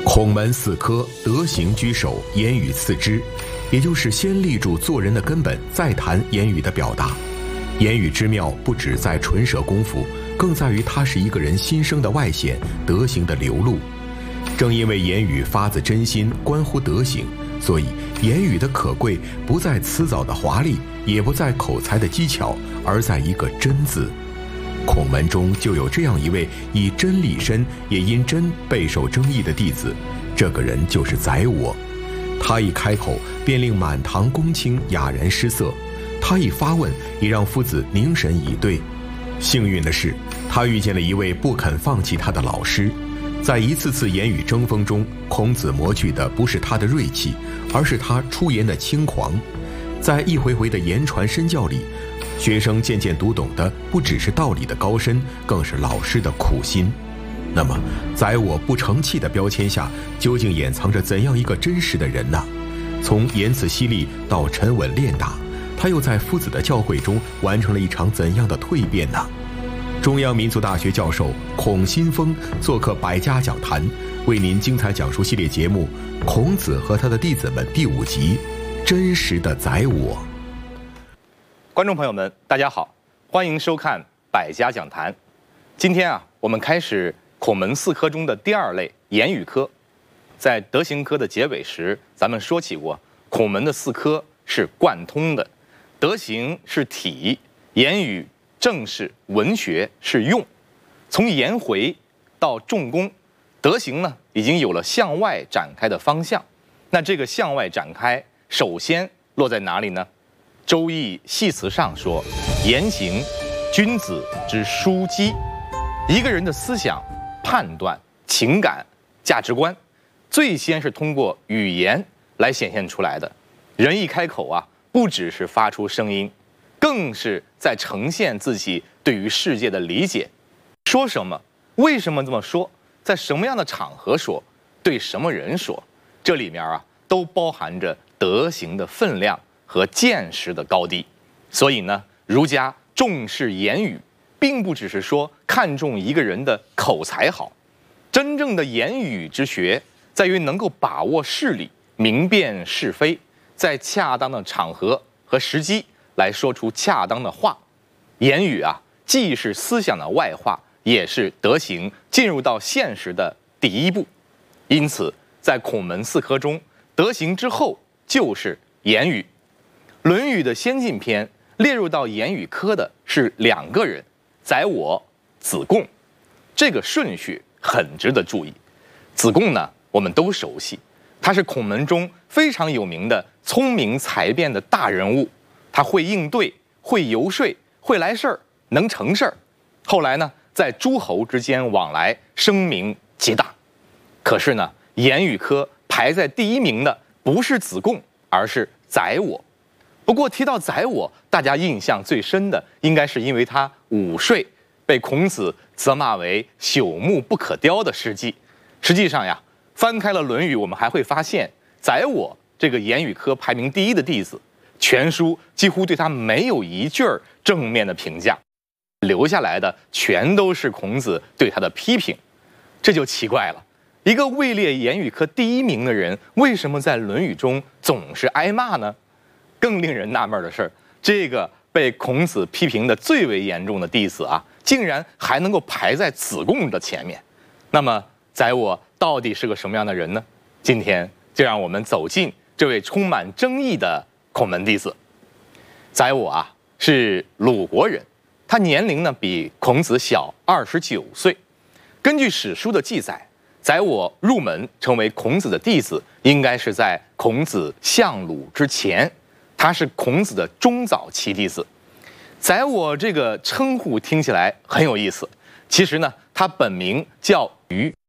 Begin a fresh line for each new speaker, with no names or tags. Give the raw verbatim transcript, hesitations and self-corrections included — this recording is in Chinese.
孔门四科，德行居首，言语次之，也就是先立住做人的根本，再谈言语的表达。言语之妙，不只在唇舌功夫，更在于它是一个人心声的外显，德行的流露。正因为言语发自真心，关乎德行，所以言语的可贵不在辞藻的华丽，也不在口才的技巧，而在一个真字。孔门中就有这样一位以真立身，也因真备受争议的弟子，这个人就是宰我。他一开口便令满堂公卿哑然失色，他一发问也让夫子凝神以对。幸运的是，他遇见了一位不肯放弃他的老师。在一次次言语争锋中，孔子磨去的不是他的锐气，而是他出言的轻狂。在一回回的言传身教里，学生渐渐读懂的不只是道理的高深，更是老师的苦心。那么，宰我不成器的标签下，究竟掩藏着怎样一个真实的人呢？从言辞犀利到沉稳练达，他又在夫子的教诲中完成了一场怎样的蜕变呢？中央民族大学教授孔新峰做客百家讲坛，为您精彩讲述系列节目《孔子和他的弟子们》第五集：真实的宰我。
观众朋友们，大家好，欢迎收看百家讲坛。今天啊，我们开始孔门四科中的第二类言语科。在德行科的结尾时，咱们说起过，孔门的四科是贯通的，德行是体，言语、政事、文学是用。从颜回到仲弓，德行呢已经有了向外展开的方向。那这个向外展开，首先落在哪里呢？周易系辞上说：“言行，君子之枢机。”一个人的思想、判断、情感、价值观，最先是通过语言来显现出来的。人一开口啊，不只是发出声音，更是在呈现自己对于世界的理解。说什么？为什么这么说？在什么样的场合说？对什么人说？这里面啊，都包含着德行的分量和见识的高低。所以呢，儒家重视言语，并不只是说看重一个人的口才好，真正的言语之学在于能够把握事理，明辨是非，在恰当的场合和时机来说出恰当的话。言语啊，既是思想的外化，也是德行进入到现实的第一步。因此，在孔门四科中，德行之后就是言语。《论语》的先进篇列入到言语科的是两个人，宰我、子贡。这个顺序很值得注意。子贡呢，我们都熟悉，他是孔门中非常有名的聪明才辩的大人物。他会应对，会游说，会来事儿，能成事儿。后来呢，在诸侯之间往来，声名极大。可是呢，言语科排在第一名的不是子贡，而是宰我。不过提到宰我，大家印象最深的应该是因为他午睡，被孔子责骂为朽木不可雕的事迹。实际上呀，翻开了《论语》，我们还会发现，宰我这个言语科排名第一的弟子，全书几乎对他没有一句儿正面的评价，留下来的全都是孔子对他的批评。这就奇怪了，一个位列言语科第一名的人，为什么在《论语》中总是挨骂呢？更令人纳闷的是，这个被孔子批评的最为严重的弟子啊，竟然还能够排在子贡的前面。那么宰我到底是个什么样的人呢？今天就让我们走进这位充满争议的孔门弟子。宰我啊，是鲁国人，他年龄呢比孔子小二十九岁。根据史书的记载，宰我入门成为孔子的弟子，应该是在孔子相鲁之前。他是孔子的中早期弟子。宰我这个称呼听起来很有意思，其实呢，他本名叫于，